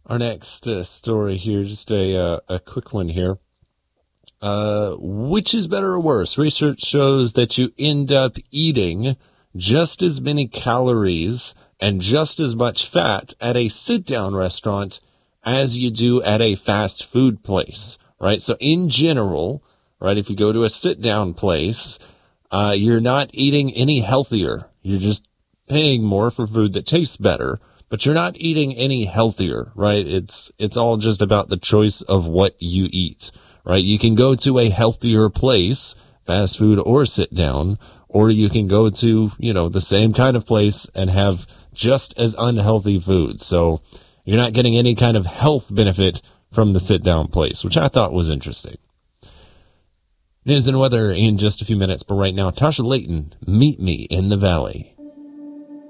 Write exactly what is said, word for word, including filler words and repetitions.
Our next uh, story here, just a uh, a quick one here. Uh, which is better or worse? Research shows that you end up eating just as many calories and just as much fat at a sit-down restaurant as you do at a fast food place, right? So in general, right, if you go to a sit-down place, uh, you're not eating any healthier. You're just paying more for food that tastes better, but you're not eating any healthier, right? It's, it's all just about the choice of what you eat. Right, you can go to a healthier place, fast food or sit down, or you can go to, you know, the same kind of place and have just as unhealthy food. So you're not getting any kind of health benefit from the sit down place, which I thought was interesting. News and weather in just a few minutes, but right now, Tasha Layton, Meet Me in the Valley.